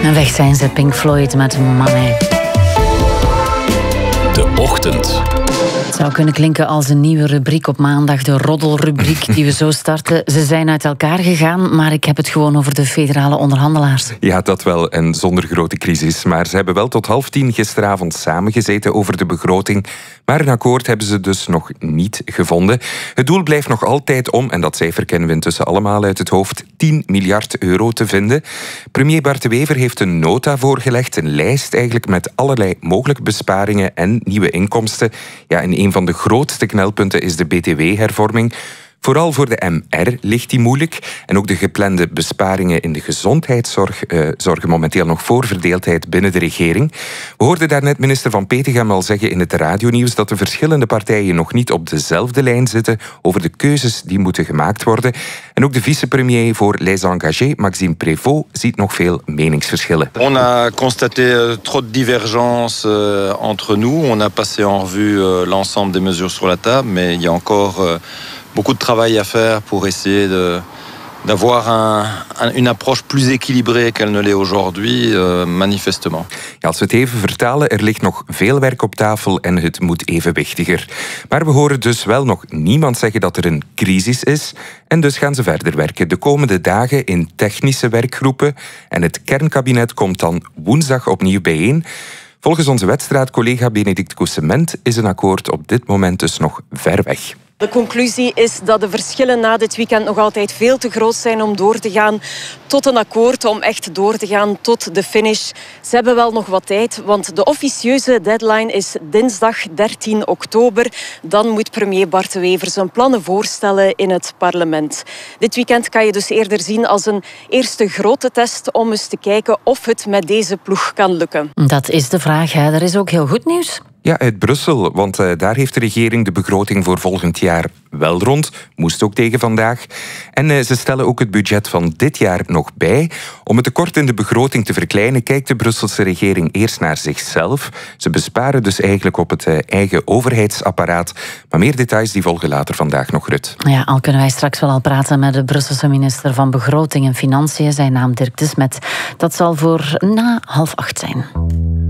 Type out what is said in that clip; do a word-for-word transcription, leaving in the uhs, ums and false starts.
En weg zijn ze, Pink Floyd met Money. De Ochtend. Het zou kunnen klinken als een nieuwe rubriek op maandag, de roddelrubriek die we zo starten. Ze zijn uit elkaar gegaan, maar ik heb het gewoon over de federale onderhandelaars. Ja, dat wel, en zonder grote crisis. Maar ze hebben wel tot half tien gisteravond samengezeten over de begroting. Maar een akkoord hebben ze dus nog niet gevonden. Het doel blijft nog altijd om, en dat cijfer kennen we intussen allemaal uit het hoofd, tien miljard euro te vinden. Premier Bart De Wever heeft een nota voorgelegd, een lijst eigenlijk met allerlei mogelijke besparingen en nieuwe inkomsten. Ja, en een van de grootste knelpunten is de B T W-hervorming. Vooral voor de M R ligt die moeilijk. En ook de geplande besparingen in de gezondheidszorg uh, zorgen momenteel nog voor verdeeldheid binnen de regering. We hoorden daarnet minister Van Petegem al zeggen in het radionieuws dat de verschillende partijen nog niet op dezelfde lijn zitten over de keuzes die moeten gemaakt worden. En ook de vicepremier voor Les Engagés, Maxime Prévost, ziet nog veel meningsverschillen. On a constaté trop de divergences entre nous. On a passé en revue l'ensemble des mesures sur la table, mais il y a encore beaucoup de travail à faire pour essayer de, d'avoir un, un, une approche plus équilibrée qu'elle ne l'est aujourd'hui, euh, manifestement. Ja, als we het even vertalen, er ligt nog veel werk op tafel en het moet evenwichtiger. Maar we horen dus wel nog niemand zeggen dat er een crisis is. En dus gaan ze verder werken de komende dagen in technische werkgroepen. En het kernkabinet komt dan woensdag opnieuw bijeen. Volgens onze wedstrijdcollega Benedict Coussement is een akkoord op dit moment dus nog ver weg. De conclusie is dat de verschillen na dit weekend nog altijd veel te groot zijn om door te gaan tot een akkoord, om echt door te gaan tot de finish. Ze hebben wel nog wat tijd, want de officieuze deadline is dinsdag dertien oktober. Dan moet premier Bart De Wever zijn plannen voorstellen in het parlement. Dit weekend kan je dus eerder zien als een eerste grote test om eens te kijken of het met deze ploeg kan lukken. Dat is de vraag, hè. Er is ook heel goed nieuws. Ja, uit Brussel, want uh, daar heeft de regering de begroting voor volgend jaar wel rond. Moest ook tegen vandaag. En uh, ze stellen ook het budget van dit jaar nog bij. Om het tekort in de begroting te verkleinen, kijkt de Brusselse regering eerst naar zichzelf. Ze besparen dus eigenlijk op het uh, eigen overheidsapparaat. Maar meer details die volgen later vandaag nog, Rut. Ja, al kunnen wij straks wel al praten met de Brusselse minister van Begroting en Financiën. Zijn naam Dirk de Smet. Dat zal voor na half acht zijn.